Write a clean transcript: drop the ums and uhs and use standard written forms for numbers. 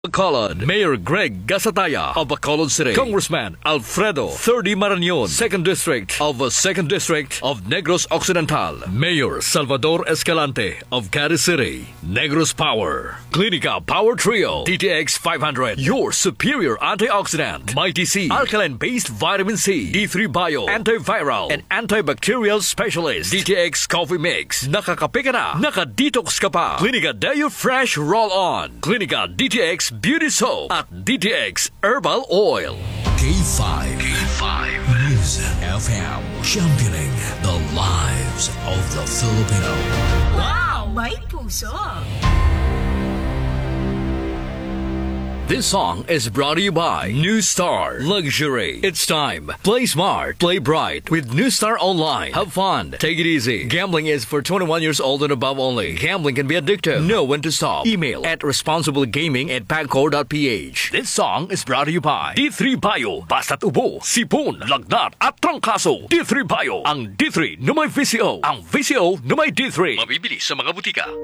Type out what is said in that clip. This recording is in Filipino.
Bacolod, Mayor Greg Gasataya of Bacolod City, Congressman Alfredo 30 Marañon, 2nd District of Negros Occidental, Mayor Salvador Escalante of Cadiz City, Negros Power, Clinica Power Trio, DTX 500, your superior antioxidant, Mighty C, alkaline-based vitamin C, D3 Bio, antiviral and antibacterial specialist, DTX Coffee Mix, nakakape ka na, naka-detox ka pa, Clinica Deo Fresh Roll-On, Clinica DTX Beauty Soap at DTX Herbal Oil. K5 Music FM, championing the lives of the Filipino. Wow! May puso! This song is brought to you by New Star Luxury. It's time. Play smart, play bright with New Star Online. Have fun. Take it easy. Gambling is for 21 years old and above only. Gambling can be addictive. Know when to stop. Email at responsiblegaming@pagcor.ph. This song is brought to you by D3 Bio. Basta't ubo, sipon, lagnat at trangkaso. D3 Bio. Ang D3 na may VCO. Ang VCO na may D3. Mabibili sa mga butika.